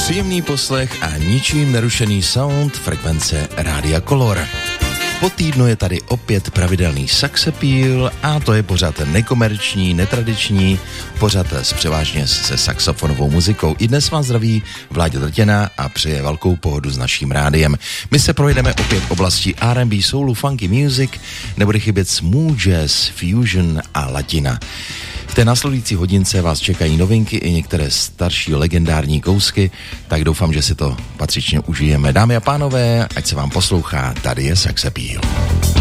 Příjemný poslech a ničím nerušený sound frekvence Rádia Color. Po týdnu je tady opět pravidelný Sax Appeal a to je pořad nekomerční, netradiční, pořad převážně se saxofonovou muzikou. I dnes vás zdraví Vláďa Drtěna a přeje velkou pohodu s naším rádiem. My se projedeme opět oblasti R&B, soulu, funky music, nebude chybět smooth jazz, fusion a latina. V té následující hodince vás čekají novinky i některé starší legendární kousky, tak doufám, že si to patřičně užijeme. Dámy a pánové, ať se vám poslouchá, tady je Sax Appeal.